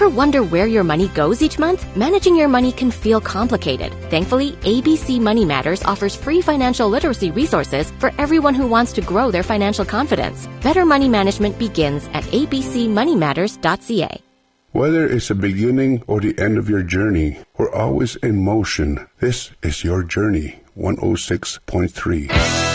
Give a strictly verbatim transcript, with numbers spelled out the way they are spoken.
wonder where your money goes each month? Managing your money can feel complicated. Thankfully, A B C Money Matters offers free financial literacy resources for everyone who wants to grow their financial confidence. Better money management begins at a b c money matters dot c a. Whether it's the beginning or the end of your journey, we're always in motion. This is your journey. one oh six point three.